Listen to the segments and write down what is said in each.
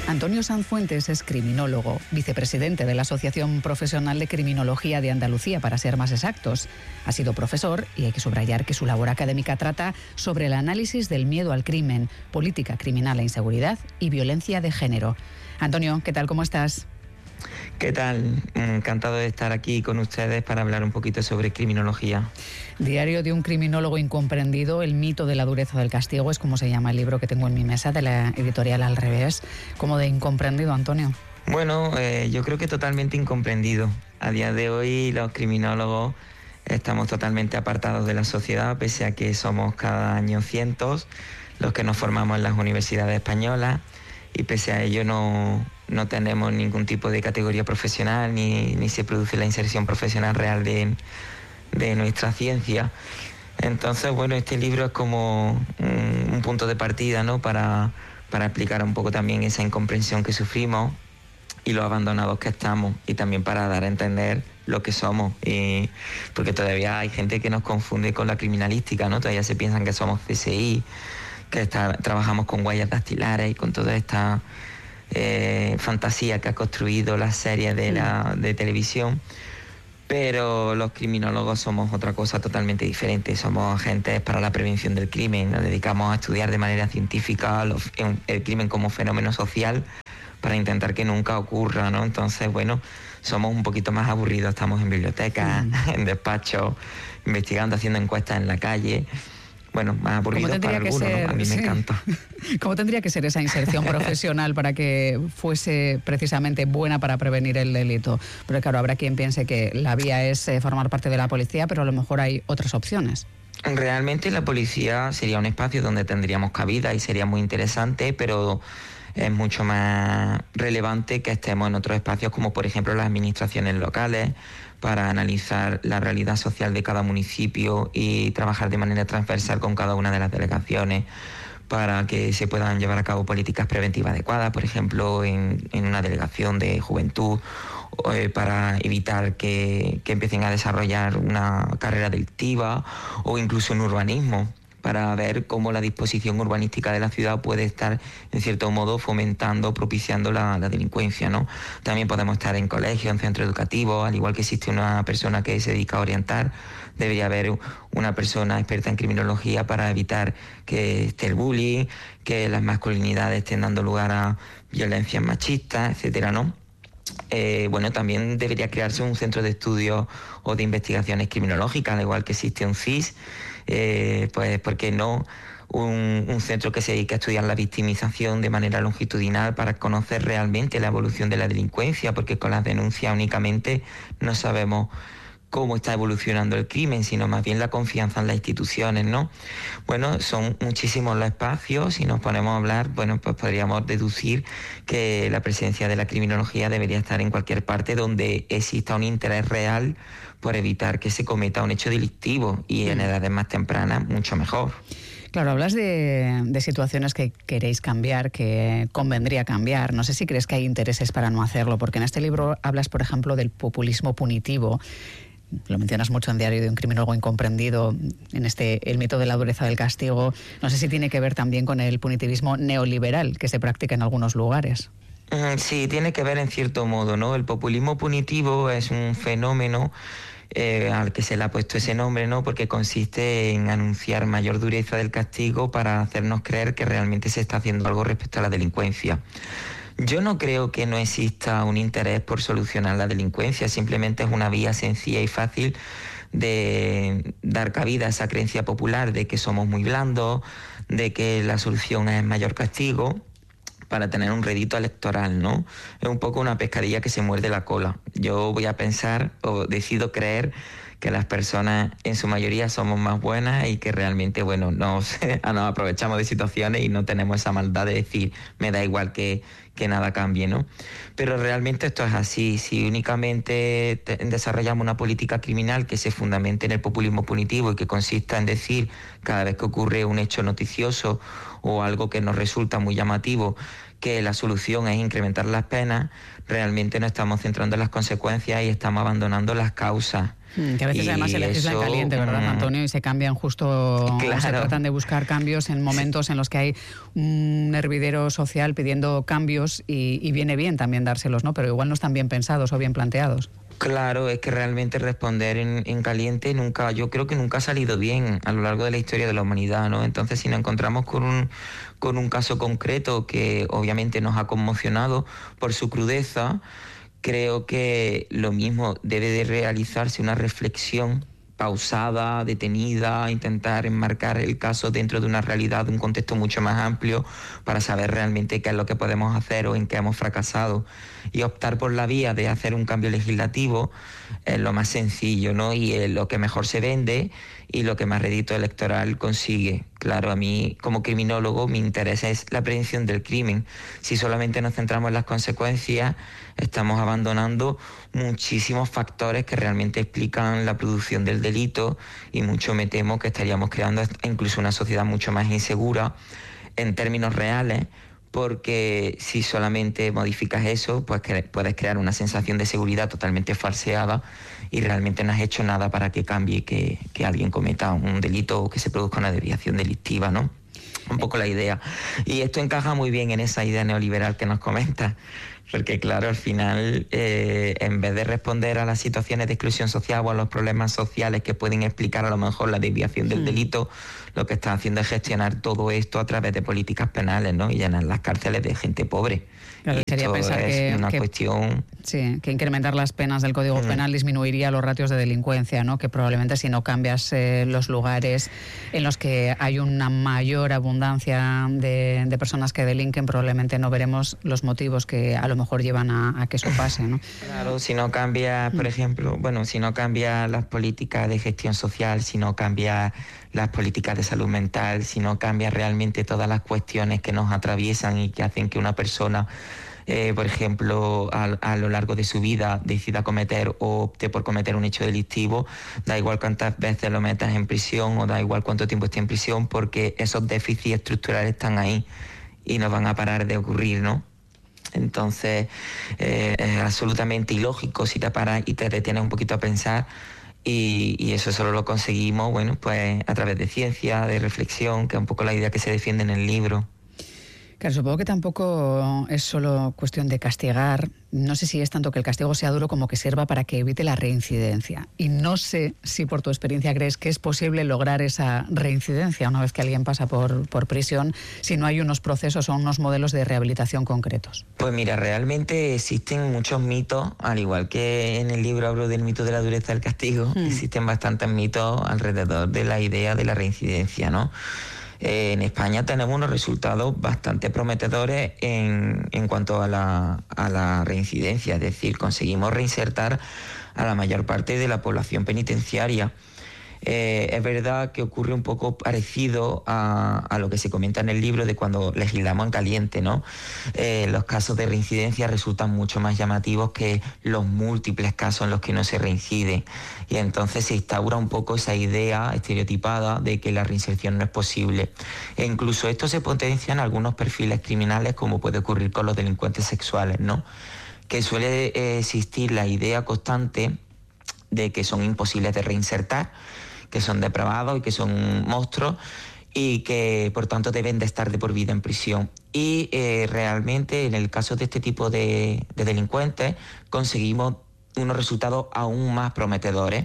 Antonio Sanfuentes es criminólogo, vicepresidente de la Asociación Profesional de Criminología de Andalucía, para ser más exactos. Ha sido profesor y hay que subrayar que su labor académica trata sobre el análisis del miedo al crimen, política criminal e inseguridad y violencia de género. Antonio, ¿qué tal? ¿Cómo estás? ¿Qué tal? Encantado de estar aquí con ustedes para hablar un poquito sobre criminología. Diario de un criminólogo incomprendido, el mito de la dureza del castigo, es como se llama el libro que tengo en mi mesa, de la editorial Al Revés. ¿Cómo de incomprendido, Antonio? Bueno, yo creo que totalmente incomprendido. A día de hoy los criminólogos estamos totalmente apartados de la sociedad, pese a que somos cada año cientos los que nos formamos en las universidades españolas, y pese a ello no tenemos ningún tipo de categoría profesional ni se produce la inserción profesional real de nuestra ciencia. Entonces, bueno, este libro es como un punto de partida, ¿no?, para explicar un poco también esa incomprensión que sufrimos y los abandonados que estamos, y también para dar a entender lo que somos, porque todavía hay gente que nos confunde con la criminalística, ¿no? Todavía se piensan que somos CSI, que trabajamos con huellas dactilares y con toda esta fantasía que ha construido la serie de televisión. Pero los criminólogos somos otra cosa totalmente diferente. Somos agentes para la prevención del crimen. Nos dedicamos a estudiar de manera científica el crimen como fenómeno social para intentar que nunca ocurra, ¿no? Entonces, bueno, somos un poquito más aburridos. Estamos en bibliotecas, en despachos, investigando, haciendo encuestas en la calle. Bueno, más aburridos para algunos, ¿no? A mí me encanta. ¿Cómo tendría que ser esa inserción profesional para que fuese precisamente buena para prevenir el delito? Pero claro, habrá quien piense que la vía es formar parte de la policía, pero a lo mejor hay otras opciones. Realmente la policía sería un espacio donde tendríamos cabida y sería muy interesante, pero es mucho más relevante que estemos en otros espacios, como por ejemplo las administraciones locales, para analizar la realidad social de cada municipio y trabajar de manera transversal con cada una de las delegaciones para que se puedan llevar a cabo políticas preventivas adecuadas, por ejemplo, en una delegación de juventud, para evitar que empiecen a desarrollar una carrera delictiva, o incluso en urbanismo, para ver cómo la disposición urbanística de la ciudad puede estar, en cierto modo, fomentando, propiciando la delincuencia, ¿no? También podemos estar en colegios, en centros educativos, al igual que existe una persona que se dedica a orientar, debería haber una persona experta en criminología para evitar que esté el bullying, que las masculinidades estén dando lugar a violencias machistas, etcétera, ¿no? Bueno, también debería crearse un centro de estudio o de investigaciones criminológicas, al igual que existe un CIS, pues ¿por qué no un centro que se dedique a estudiar la victimización de manera longitudinal para conocer realmente la evolución de la delincuencia? Porque con las denuncias únicamente no sabemos cómo está evolucionando el crimen, sino más bien la confianza en las instituciones, ¿no? Bueno, son muchísimos los espacios. Si nos ponemos a hablar, bueno, pues podríamos deducir que la presencia de la criminología debería estar en cualquier parte donde exista un interés real por evitar que se cometa un hecho delictivo, y en edades más tempranas mucho mejor. Claro, hablas de situaciones que queréis cambiar, que convendría cambiar. No sé si crees que hay intereses para no hacerlo, porque en este libro hablas, por ejemplo, del populismo punitivo. Lo mencionas mucho en Diario de un criminólogo incomprendido, en el mito de la dureza del castigo. No sé si tiene que ver también con el punitivismo neoliberal que se practica en algunos lugares. Sí, tiene que ver en cierto modo, ¿no? El populismo punitivo es un fenómeno al que se le ha puesto ese nombre, ¿no?, porque consiste en anunciar mayor dureza del castigo para hacernos creer que realmente se está haciendo algo respecto a la delincuencia. Yo no creo que no exista un interés por solucionar la delincuencia, simplemente es una vía sencilla y fácil de dar cabida a esa creencia popular de que somos muy blandos, de que la solución es mayor castigo, para tener un rédito electoral, ¿no? Es un poco una pescadilla que se muerde la cola. Yo voy a pensar, o decido creer, que las personas en su mayoría somos más buenas y que realmente, bueno, nos aprovechamos de situaciones y no tenemos esa maldad de decir, me da igual que nada cambie, ¿no? Pero realmente esto es así. Si únicamente desarrollamos una política criminal que se fundamente en el populismo punitivo y que consista en decir, cada vez que ocurre un hecho noticioso o algo que nos resulta muy llamativo, que la solución es incrementar las penas, realmente no estamos centrando en las consecuencias y estamos abandonando las causas. Que a veces además se legisla en caliente, ¿verdad, Antonio? Y se cambian justo, claro. Se tratan de buscar cambios en momentos en los que hay un hervidero social pidiendo cambios y viene bien también dárselos, ¿no? Pero igual no están bien pensados o bien planteados. Claro, es que realmente responder en caliente yo creo que nunca ha salido bien a lo largo de la historia de la humanidad, ¿no? Entonces, si nos encontramos con un caso concreto que obviamente nos ha conmocionado por su crudeza, creo que lo mismo debe de realizarse una reflexión pausada, detenida, intentar enmarcar el caso dentro de una realidad, de un contexto mucho más amplio para saber realmente qué es lo que podemos hacer o en qué hemos fracasado. Y optar por la vía de hacer un cambio legislativo es lo más sencillo, ¿no? Y es lo que mejor se vende y lo que más rédito electoral consigue. Claro, a mí como criminólogo mi interés es la prevención del crimen. Si solamente nos centramos en las consecuencias, estamos abandonando muchísimos factores que realmente explican la producción del delito y mucho me temo que estaríamos creando incluso una sociedad mucho más insegura en términos reales, porque si solamente modificas eso, pues puedes crear una sensación de seguridad totalmente falseada y realmente no has hecho nada para que cambie, que alguien cometa un delito o que se produzca una desviación delictiva, ¿no? Un poco la idea. Y esto encaja muy bien en esa idea neoliberal que nos comentas, porque claro, al final, en vez de responder a las situaciones de exclusión social o a los problemas sociales que pueden explicar a lo mejor la desviación del delito, lo que está haciendo es gestionar todo esto a través de políticas penales, ¿no? Y llenar las cárceles de gente pobre. Claro, y sería esto pensar es una cuestión... Sí, que incrementar las penas del Código Penal disminuiría los ratios de delincuencia, ¿no? Que probablemente si no cambias los lugares en los que hay una mayor abundancia de personas que delinquen, probablemente no veremos los motivos que a lo mejor llevan a que eso pase, ¿no? Claro, si no cambia, por ejemplo, si no cambia las políticas de gestión social, si no cambia las políticas de salud mental, si no cambia realmente todas las cuestiones que nos atraviesan y que hacen que una persona, por ejemplo, a lo largo de su vida decida cometer o opte por cometer un hecho delictivo, da igual cuántas veces lo metas en prisión o da igual cuánto tiempo esté en prisión, porque esos déficits estructurales están ahí y no van a parar de ocurrir, ¿no? Entonces, es absolutamente ilógico si te paras y te detienes un poquito a pensar. Y eso solo lo conseguimos, bueno, pues a través de ciencia, de reflexión, que es un poco la idea que se defiende en el libro. Claro, supongo que tampoco es solo cuestión de castigar. No sé si es tanto que el castigo sea duro como que sirva para que evite la reincidencia. Y no sé si por tu experiencia crees que es posible lograr esa reincidencia una vez que alguien pasa por prisión, si no hay unos procesos o unos modelos de rehabilitación concretos. Pues mira, realmente existen muchos mitos, al igual que en el libro hablo del mito de la dureza del castigo, existen bastantes mitos alrededor de la idea de la reincidencia, ¿no? En España tenemos unos resultados bastante prometedores en cuanto a la reincidencia, es decir, conseguimos reinsertar a la mayor parte de la población penitenciaria. Es verdad que ocurre un poco parecido a lo que se comenta en el libro de cuando legislamos en caliente, ¿no? Los casos de reincidencia resultan mucho más llamativos que los múltiples casos en los que no se reincide. Y entonces se instaura un poco esa idea estereotipada de que la reinserción no es posible. E incluso esto se potencia en algunos perfiles criminales, como puede ocurrir con los delincuentes sexuales, ¿no? Que suele existir la idea constante de que son imposibles de reinsertar, que son depravados y que son monstruos y que por tanto deben de estar de por vida en prisión. Y realmente en el caso de este tipo de delincuentes conseguimos unos resultados aún más prometedores.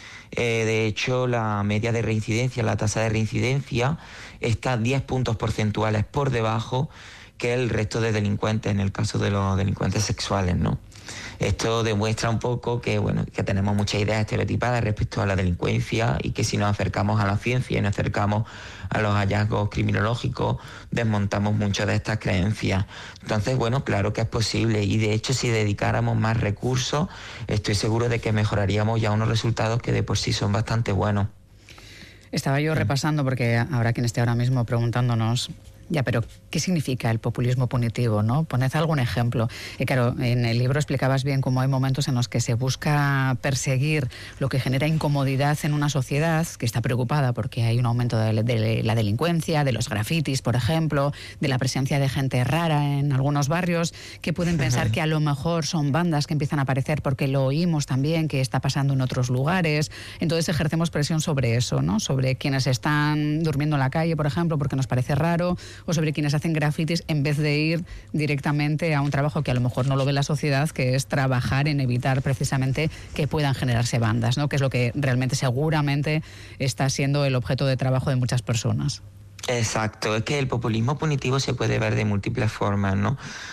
De hecho, la media de reincidencia, la tasa de reincidencia, está 10 puntos porcentuales por debajo que el resto de delincuentes en el caso de los delincuentes sexuales, ¿no? Esto demuestra un poco que, bueno, que tenemos muchas ideas estereotipadas respecto a la delincuencia y que si nos acercamos a la ciencia y nos acercamos a los hallazgos criminológicos, desmontamos muchas de estas creencias. Entonces, bueno, claro que es posible y de hecho si dedicáramos más recursos, estoy seguro de que mejoraríamos ya unos resultados que de por sí son bastante buenos. Estaba yo repasando, porque habrá quien esté ahora mismo preguntándonos Ya, pero ¿qué significa el populismo punitivo, no? Poned algún ejemplo. Claro, en el libro explicabas bien cómo hay momentos en los que se busca perseguir lo que genera incomodidad en una sociedad que está preocupada porque hay un aumento de la delincuencia, de los grafitis, por ejemplo, de la presencia de gente rara en algunos barrios, que pueden pensar que a lo mejor son bandas que empiezan a aparecer porque lo oímos también, que está pasando en otros lugares. Entonces ejercemos presión sobre eso, ¿no? Sobre quienes están durmiendo en la calle, por ejemplo, porque nos parece raro, o sobre quienes hacen grafitis en vez de ir directamente a un trabajo que a lo mejor no lo ve la sociedad, que es trabajar en evitar precisamente que puedan generarse bandas, ¿no? Que es lo que realmente seguramente está siendo el objeto de trabajo de muchas personas. Exacto, es que el populismo punitivo se puede ver de múltiples formas, ¿no?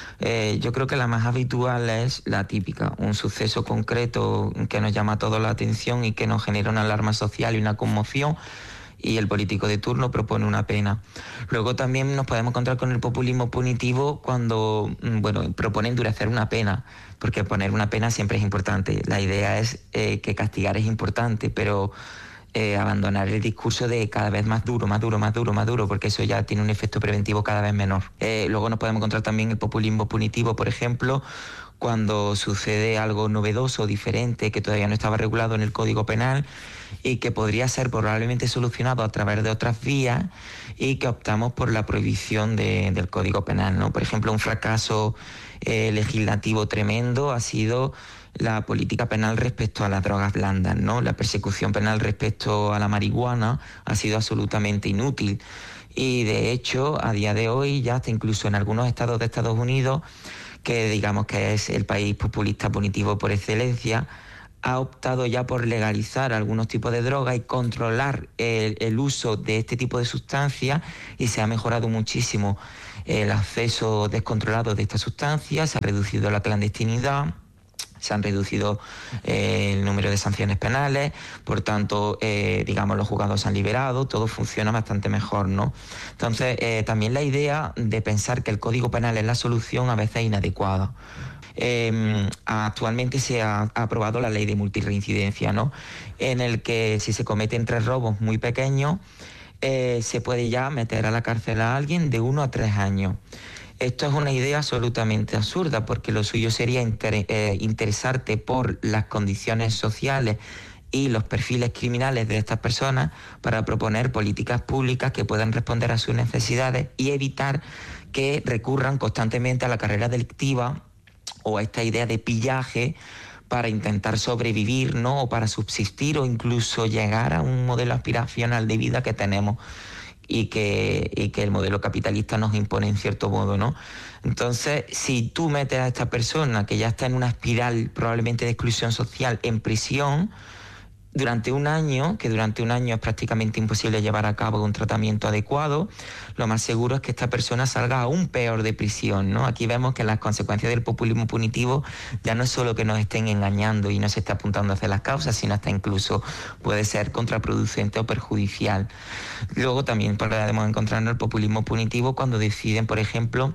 Yo creo que la más habitual es la típica, un suceso concreto que nos llama a todos la atención y que nos genera una alarma social y una conmoción, y el político de turno propone una pena. Luego también nos podemos encontrar con el populismo punitivo cuando, propone endurecer una pena, porque poner una pena siempre es importante. La idea es que castigar es importante, pero abandonar el discurso de cada vez más duro, porque eso ya tiene un efecto preventivo cada vez menor. Luego nos podemos encontrar también el populismo punitivo, por ejemplo, cuando sucede algo novedoso, diferente, que todavía no estaba regulado en el Código Penal y que podría ser probablemente solucionado a través de otras vías, y que optamos por la prohibición del Código Penal, ¿no? Por ejemplo, un fracaso legislativo tremendo ha sido la política penal respecto a las drogas blandas, ¿no? La persecución penal respecto a la marihuana ha sido absolutamente inútil. Y de hecho, a día de hoy, ya hasta incluso en algunos estados de Estados Unidos, que digamos que es el país populista punitivo por excelencia, ha optado ya por legalizar algunos tipos de drogas y controlar el uso de este tipo de sustancias, y se ha mejorado muchísimo el acceso descontrolado de estas sustancias, se ha reducido la clandestinidad, se han reducido el número de sanciones penales, por tanto, los juzgados se han liberado, todo funciona bastante mejor, ¿no? Entonces, también la idea de pensar que el Código Penal es la solución a veces es inadecuada. Actualmente se ha aprobado la ley de multirreincidencia, ¿no? En el que si se cometen 3 robos muy pequeños, se puede ya meter a la cárcel a alguien de 1 a 3 años. Esto es una idea absolutamente absurda, porque lo suyo sería interesarte por las condiciones sociales y los perfiles criminales de estas personas para proponer políticas públicas que puedan responder a sus necesidades y evitar que recurran constantemente a la carrera delictiva o a esta idea de pillaje para intentar sobrevivir, ¿no? O para subsistir, o incluso llegar a un modelo aspiracional de vida que tenemos y que el modelo capitalista nos impone en cierto modo, ¿no? Entonces, si tú metes a esta persona que ya está en una espiral probablemente de exclusión social en prisión durante un año, que durante un año es prácticamente imposible llevar a cabo un tratamiento adecuado, lo más seguro es que esta persona salga aún peor de prisión, ¿no? Aquí vemos que las consecuencias del populismo punitivo ya no es solo que nos estén engañando y no se esté apuntando hacia las causas, sino hasta incluso puede ser contraproducente o perjudicial. Luego también podemos encontrarnos el populismo punitivo cuando deciden, por ejemplo,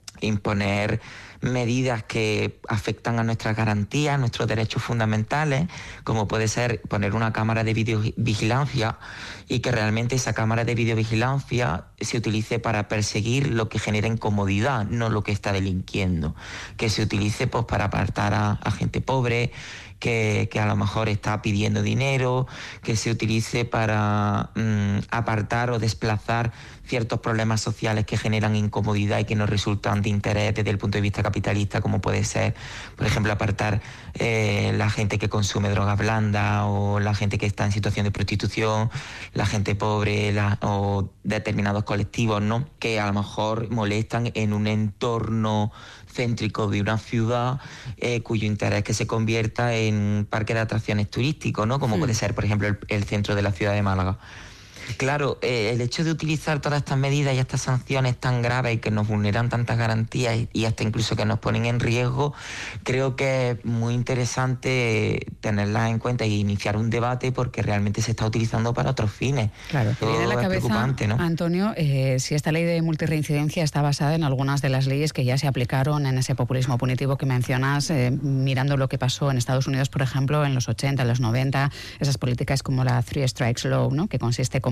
imponer medidas que afectan a nuestras garantías, a nuestros derechos fundamentales, como puede ser poner una cámara de videovigilancia, y que realmente esa cámara de videovigilancia se utilice para perseguir lo que genera incomodidad, no lo que está delinquiendo, que se utilice pues para apartar a gente pobre, que a lo mejor está pidiendo dinero, que se utilice para apartar o desplazar ciertos problemas sociales que generan incomodidad y que nos resultan de interés desde el punto de vista capitalista, como puede ser, por ejemplo, apartar la gente que consume drogas blandas, o la gente que está en situación de prostitución, la gente pobre, o determinados colectivos, ¿no?, que a lo mejor molestan en un entorno céntrico de una ciudad, cuyo interés es que se convierta en un parque de atracciones turístico, ¿no?, como puede ser, por ejemplo, el centro de la ciudad de Málaga. Claro, el hecho de utilizar todas estas medidas y estas sanciones tan graves y que nos vulneran tantas garantías y hasta incluso que nos ponen en riesgo, creo que es muy interesante tenerlas en cuenta y iniciar un debate, porque realmente se está utilizando para otros fines. Claro, me viene a la cabeza, preocupante, ¿no? Antonio, si esta ley de multirreincidencia está basada en algunas de las leyes que ya se aplicaron en ese populismo punitivo que mencionas, mirando lo que pasó en Estados Unidos, por ejemplo, en los 80, en los 90, esas políticas como la Three Strikes Law, ¿no?, que consiste como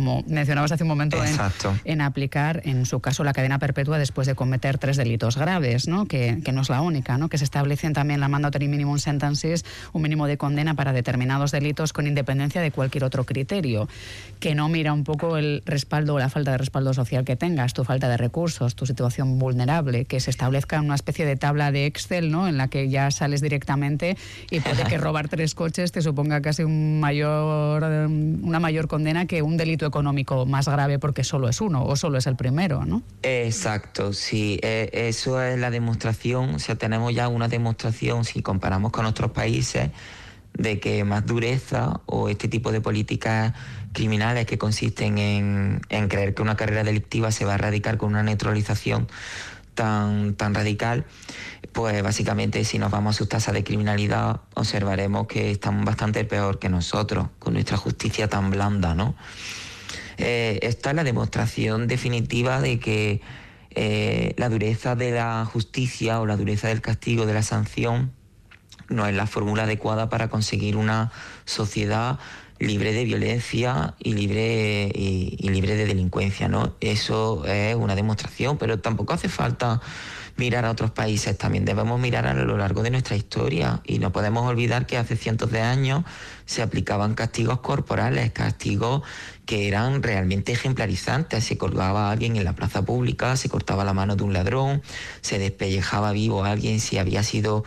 como mencionabas hace un momento, en aplicar, en su caso, la cadena perpetua después de cometer 3 delitos graves, ¿no? Que no es la única, ¿no? Que se establecen también la mandatory minimum sentences, un mínimo de condena para determinados delitos con independencia de cualquier otro criterio, que no mira un poco el respaldo o la falta de respaldo social que tengas, tu falta de recursos, tu situación vulnerable, que se establezca una especie de tabla de Excel, ¿no? En la que ya sales directamente y puede que robar 3 coches te suponga casi una mayor condena que un delito económico más grave porque solo es uno o solo es el primero, ¿no? Exacto, sí, eso es la demostración, o sea, tenemos ya una demostración, si comparamos con otros países, de que más dureza o este tipo de políticas criminales que consisten en creer que una carrera delictiva se va a erradicar con una neutralización tan radical, pues básicamente si nos vamos a sus tasas de criminalidad observaremos que están bastante peor que nosotros, con nuestra justicia tan blanda, ¿no? Esta es la demostración definitiva de que la dureza de la justicia o la dureza del castigo, de la sanción, no es la fórmula adecuada para conseguir una sociedad libre de violencia y libre de delincuencia, ¿no? Eso es una demostración, pero tampoco hace falta mirar a otros países, también debemos mirar a lo largo de nuestra historia y no podemos olvidar que hace cientos de años se aplicaban castigos corporales, castigos que eran realmente ejemplarizantes. Se colgaba a alguien en la plaza pública, se cortaba la mano de un ladrón, se despellejaba vivo a alguien si había sido,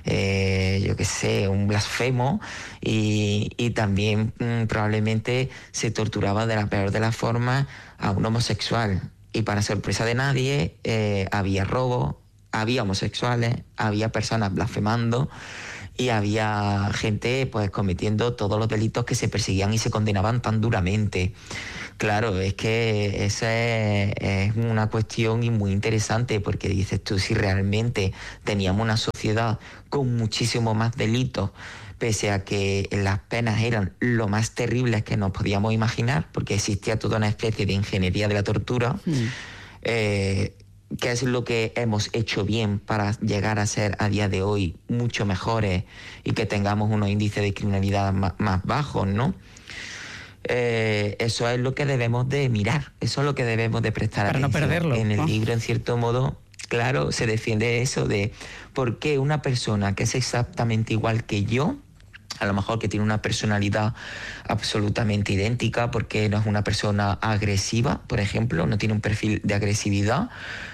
un blasfemo y también probablemente se torturaba de la peor de las formas a un homosexual. Y para sorpresa de nadie, había robo, había homosexuales, había personas blasfemando y había gente pues cometiendo todos los delitos que se perseguían y se condenaban tan duramente. Claro, es que esa es una cuestión muy interesante, porque dices tú, si realmente teníamos una sociedad con muchísimo más delitos, pese a que las penas eran lo más terribles que nos podíamos imaginar, porque existía toda una especie de ingeniería de la tortura, ¿qué es lo que hemos hecho bien para llegar a ser a día de hoy mucho mejores y que tengamos unos índices de criminalidad más bajos, ¿no? Eso es lo que debemos de mirar, eso es lo que debemos de prestar atención. Para no perderlo. En el libro, en cierto modo, claro, se defiende eso de por qué una persona que es exactamente igual que yo, a lo mejor que tiene una personalidad absolutamente idéntica, porque no es una persona agresiva, por ejemplo, no tiene un perfil de agresividad,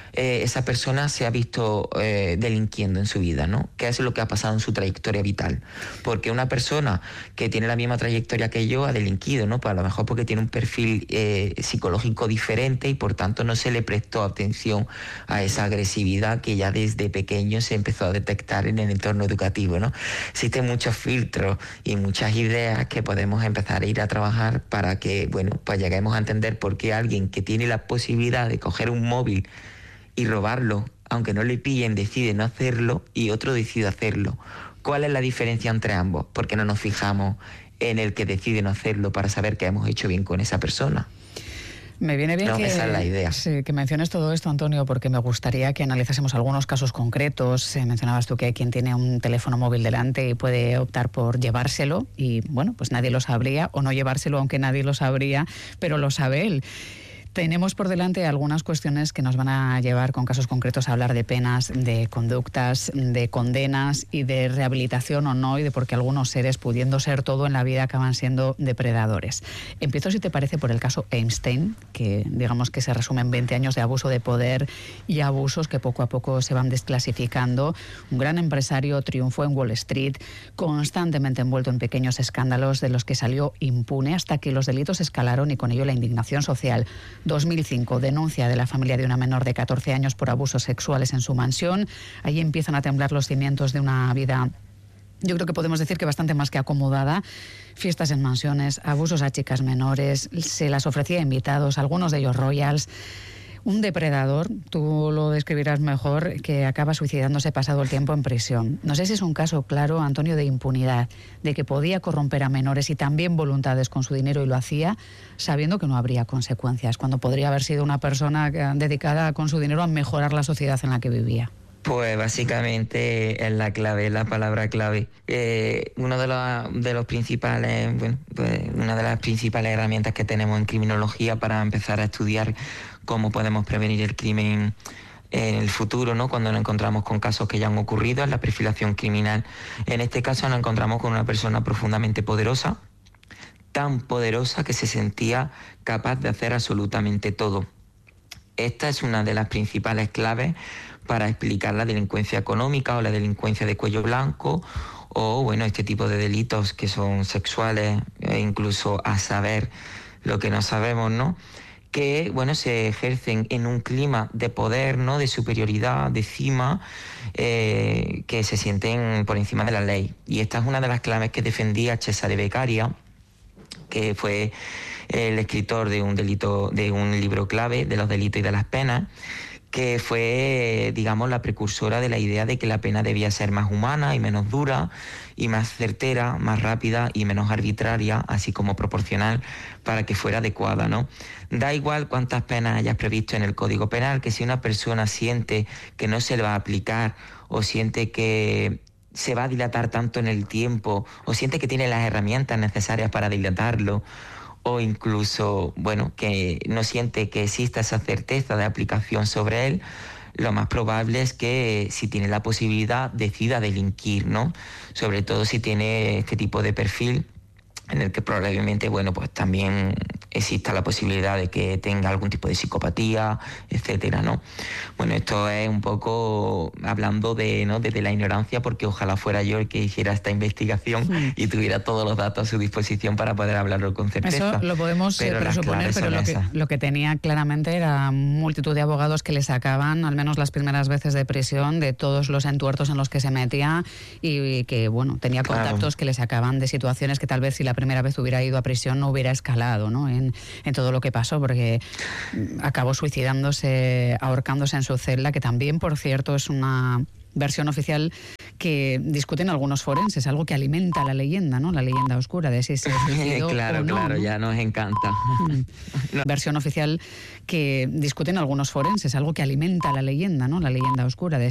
esa persona se ha visto delinquiendo en su vida, ¿no? ¿Qué es lo que ha pasado en su trayectoria vital? Porque una persona que tiene la misma trayectoria que yo ha delinquido, ¿no? Pues a lo mejor porque tiene un perfil psicológico diferente y por tanto no se le prestó atención a esa agresividad que ya desde pequeño se empezó a detectar en el entorno educativo, ¿no? Existen muchos filtros y muchas ideas que podemos empezar a ir a trabajar para que, bueno, pues lleguemos a entender por qué alguien que tiene la posibilidad de coger un móvil y robarlo, aunque no le pillen, decide no hacerlo y otro decide hacerlo. ¿Cuál es la diferencia entre ambos? ¿Por qué no nos fijamos en el que decide no hacerlo para saber que hemos hecho bien con esa persona? Me viene bien esa es la idea. Sí, que menciones todo esto, Antonio, porque me gustaría que analizásemos algunos casos concretos. Mencionabas tú que hay quien tiene un teléfono móvil delante y puede optar por llevárselo y, bueno, pues nadie lo sabría, o no llevárselo aunque nadie lo sabría, pero lo sabe él. Tenemos por delante algunas cuestiones que nos van a llevar con casos concretos a hablar de penas, de conductas, de condenas y de rehabilitación o no, y de por qué algunos seres, pudiendo ser todo en la vida, acaban siendo depredadores. Empiezo, si te parece, por el caso Epstein, que digamos que se resume en 20 años de abuso de poder y abusos que poco a poco se van desclasificando. Un gran empresario, triunfó en Wall Street, constantemente envuelto en pequeños escándalos de los que salió impune hasta que los delitos escalaron y con ello la indignación social. 2005, denuncia de la familia de una menor de 14 años por abusos sexuales en su mansión. Ahí empiezan a temblar los cimientos de una vida, yo creo que podemos decir que bastante más que acomodada. Fiestas en mansiones, abusos a chicas menores, se las ofrecía a invitados, algunos de ellos royals. Un depredador, tú lo describirás mejor, que acaba suicidándose pasado el tiempo en prisión. No sé si es un caso claro, Antonio, de impunidad, de que podía corromper a menores y también voluntades con su dinero y lo hacía sabiendo que no habría consecuencias, cuando podría haber sido una persona dedicada con su dinero a mejorar la sociedad en la que vivía. Pues básicamente es la clave, es la palabra clave. Uno de los principales, bueno, pues una de las principales herramientas que tenemos en criminología para empezar a estudiar cómo podemos prevenir el crimen en el futuro, ¿no? Cuando nos encontramos con casos que ya han ocurrido, es la perfilación criminal. En este caso nos encontramos con una persona profundamente poderosa, tan poderosa que se sentía capaz de hacer absolutamente todo. Esta es una de las principales claves para explicar la delincuencia económica o la delincuencia de cuello blanco o, bueno, este tipo de delitos que son sexuales e incluso a saber lo que no sabemos, ¿no? Que, bueno, se ejercen en un clima de poder, ¿no? De superioridad, de cima, que se sienten por encima de la ley. Y esta es una de las claves que defendía Cesare Beccaria, que fue el escritor de un libro clave de los delitos y de las penas, que fue, digamos, la precursora de la idea de que la pena debía ser más humana y menos dura y más certera, más rápida y menos arbitraria, así como proporcional, para que fuera adecuada, ¿no? Da igual cuántas penas hayas previsto en el Código Penal, que si una persona siente que no se le va a aplicar o siente que se va a dilatar tanto en el tiempo o siente que tiene las herramientas necesarias para dilatarlo, o incluso, bueno, que no siente que exista esa certeza de aplicación sobre él, lo más probable es que, si tiene la posibilidad, decida delinquir, ¿no? Sobre todo si tiene este tipo de perfil en el que probablemente, bueno, pues también exista la posibilidad de que tenga algún tipo de psicopatía, etcétera, ¿no? Bueno, esto es un poco hablando de, ¿no?, desde la ignorancia, porque ojalá fuera yo el que hiciera esta investigación y tuviera todos los datos a su disposición para poder hablarlo con certeza. Eso lo podemos presuponer, pero lo que tenía claramente era multitud de abogados que le sacaban, al menos las primeras veces de prisión, de todos los entuertos en los que se metía y que, bueno, tenía contactos que le sacaban de situaciones que tal vez si la primera vez hubiera ido a prisión no hubiera escalado, ¿no?, en todo lo que pasó, porque acabó suicidándose, ahorcándose en su celda, que también, por cierto, es una versión oficial que discuten algunos forenses, algo que alimenta la leyenda, ¿no?, la leyenda oscura de si se suicidó claro, o no, claro, ¿no? Ya nos encanta. Versión oficial que discuten algunos forenses, algo que alimenta la leyenda, ¿no?, la leyenda oscura de